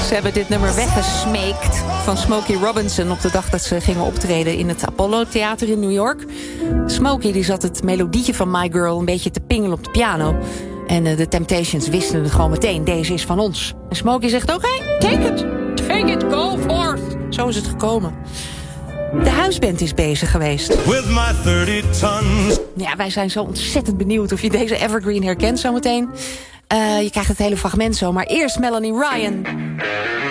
Ze hebben dit nummer weggesmeekt van Smokey Robinson op de dag dat ze gingen optreden in het Apollo Theater in New York. Smokey die zat het melodietje van My Girl een beetje te pingelen op de piano. En de Temptations wisten het gewoon meteen. Deze is van ons. En Smokey zegt, oké, take it, go forth. Zo is het gekomen. De huisband is bezig geweest. With my 30 tons. Ja, wij zijn zo ontzettend benieuwd of je deze evergreen herkent zometeen. Je krijgt het hele fragment zo, maar eerst Melanie Ryan.